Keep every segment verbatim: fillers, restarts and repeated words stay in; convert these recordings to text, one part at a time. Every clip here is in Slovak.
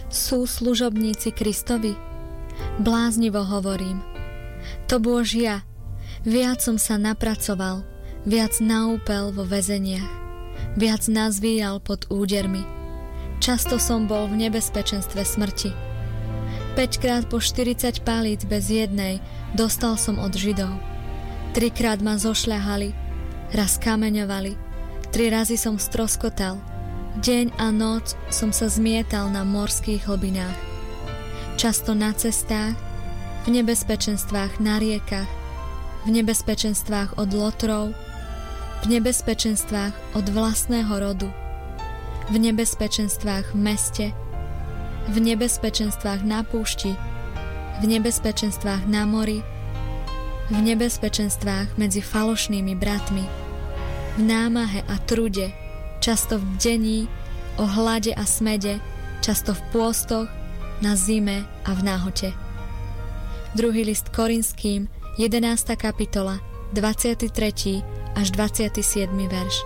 sú služobníci Kristovi? Bláznivo hovorím. To bôžia, viac som sa napracoval, viac naúpel vo väzeniach, viac nazvíjal pod údermi. Často som bol v nebezpečenstve smrti. Päťkrát po štyridsať palíc bez jednej dostal som od Židov. Trikrát ma zošľahali, raz kameňovali, tri razy som stroskotal. Deň a noc som sa zmietal na morských hlbinách. Často na cestách, v nebezpečenstvách na riekach, v nebezpečenstvách od lotrov, v nebezpečenstvách od vlastného rodu, v nebezpečenstvách v meste, v nebezpečenstvách na púšti, v nebezpečenstvách na mori, v nebezpečenstvách medzi falošnými bratmi, v námahe a trude, často v bdení, o hlade a smede, často v pôstoch, na zime a v náhote. Druhý list Korinským, jedenásta kapitola, dvadsiaty tretí až dvadsiaty siedmy verš.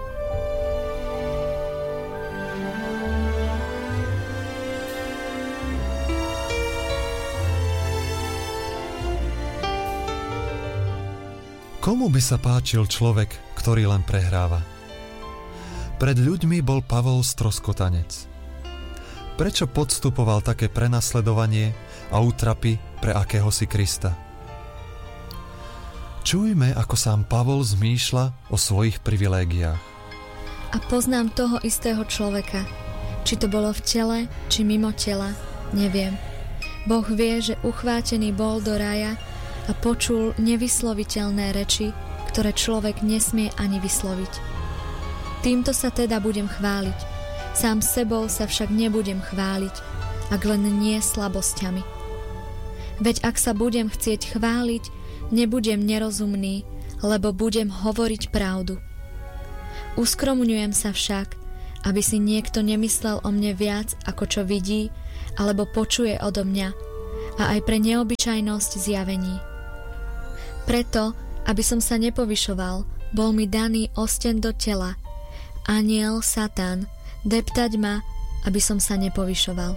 Komu by sa páčil človek, ktorý len prehráva? Pred ľuďmi bol Pavol stroskotanec. Prečo podstupoval také prenasledovanie a útrapy pre akéhosi Krista? Čujme, ako sám Pavol zmýšľa o svojich privilégiách. A poznám toho istého človeka. Či to bolo v tele, či mimo tela, neviem. Boh vie, že uchvátený bol do raja a počul nevysloviteľné reči, ktoré človek nesmie ani vysloviť. Týmto sa teda budem chváliť. Sám sebou sa však nebudem chváliť, ak len nie slabosťami. Veď ak sa budem chcieť chváliť, nebudem nerozumný, lebo budem hovoriť pravdu. Uskromňujem sa však, aby si niekto nemyslel o mne viac, ako čo vidí, alebo počuje odo mňa, a aj pre neobyčajnosť zjavení. Preto, aby som sa nepovyšoval, bol mi daný osten do tela, anjel Satan, deptať ma, aby som sa nepovyšoval.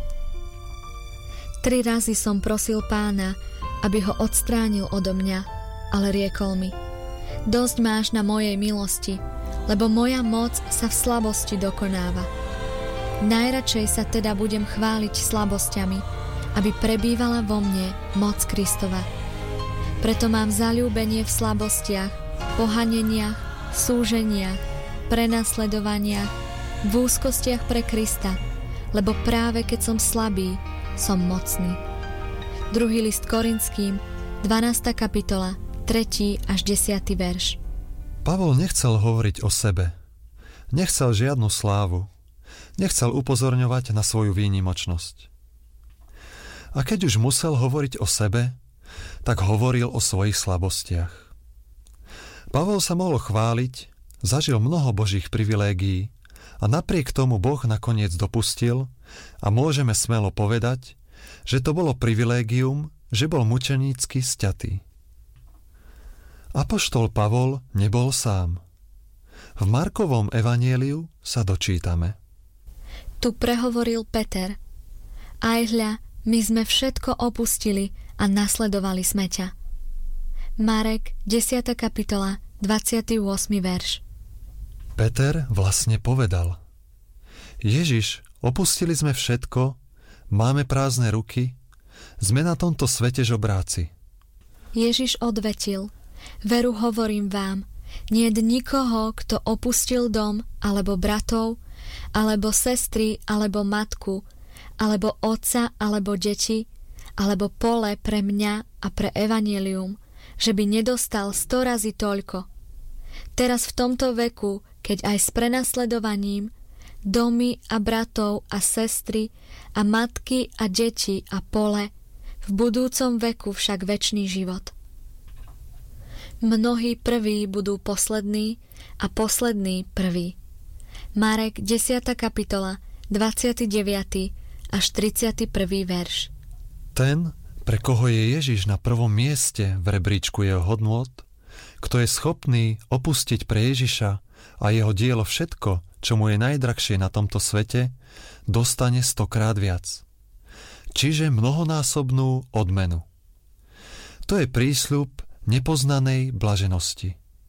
Tri razy som prosil Pána, aby ho odstránil odo mňa, ale riekol mi: dosť máš na mojej milosti, lebo moja moc sa v slabosti dokonáva. Najradšej sa teda budem chváliť slabosťami, aby prebývala vo mne moc Kristova. Preto mám zaľúbenie v slabostiach, pohaneniach, súženiach, prenasledovaniach, v úzkostiach pre Krista, lebo práve keď som slabý, som mocný. Druhý list Korinským, dvanásta kapitola, tretí až desiaty verš. Pavol nechcel hovoriť o sebe. Nechcel žiadnu slávu. Nechcel upozorňovať na svoju výnimočnosť. A keď už musel hovoriť o sebe, tak hovoril o svojich slabostiach. Pavol sa mohol chváliť, zažil mnoho Božích privilégií, a napriek tomu Boh nakoniec dopustil a môžeme smelo povedať, že to bolo privilégium, že bol mučenícky sťatý. Apoštol Pavol nebol sám. V Markovom evanjeliu sa dočítame. Tu prehovoril Peter: Aj hľa, my sme všetko opustili a nasledovali sme ťa. Marek, desiata kapitola, dvadsiaty ôsmy verš. Peter vlastne povedal: Ježiš, opustili sme všetko, máme prázdne ruky, sme na tomto svete žobráci. Ježiš odvetil: Veru hovorím vám, niet nikoho, kto opustil dom, alebo bratov, alebo sestry, alebo matku, alebo otca, alebo deti, alebo pole pre mňa a pre evanjelium, že by nedostal sto razy toľko. Teraz v tomto veku, keď aj s prenasledovaním, domy a bratov a sestry a matky a deti a pole, v budúcom veku však večný život. Mnohí prví budú poslední a poslední prví. Marek, desiata kapitola, dvadsiaty deviaty až tridsiaty prvý verš. Ten, pre koho je Ježiš na prvom mieste v rebríčku jeho hodnôt, kto je schopný opustiť pre Ježiša a jeho dielo všetko, čo mu je najdrahšie na tomto svete, dostane stokrát viac. čiže mnohonásobnú odmenu. To je prísľub nepoznanej blaženosti.